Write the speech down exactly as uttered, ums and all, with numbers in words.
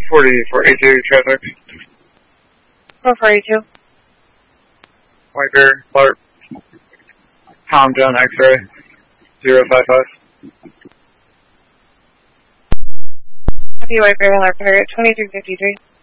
forty-four eighty-two traffic. forty-four eighty-two. White Bear, Clark. Tom John X-ray. zero five five. Copy White Bear, Clark, target twenty-three fifty-three.